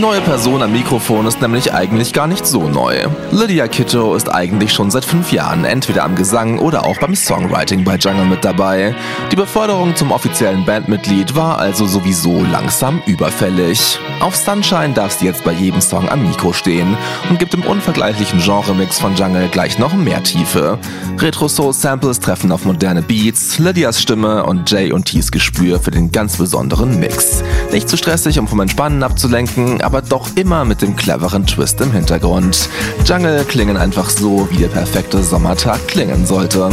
neue Person am Mikrofon ist nämlich eigentlich gar nicht so neu. Lydia Kitto ist eigentlich schon seit 5 Jahren entweder am Gesang oder auch beim Songwriting bei Jungle mit dabei. Die Beförderung zum offiziellen Bandmitglied war also sowieso langsam überfällig. Auf Sunshine darf sie jetzt bei jedem Song am Mikro stehen und gibt im unvergleichlichen Genremix von Jungle gleich noch mehr Tiefe. Retro-Soul-Samples treffen auf moderne Beats, Lydias Stimme und Jay und T's Gespür für den ganz besonderen Mix. Nicht zu stressig, um vom Entspannen abzulenken, aber doch immer mit dem cleveren Twist im Hintergrund. Jungle klingen einfach so, wie der perfekte Sommertag klingen sollte.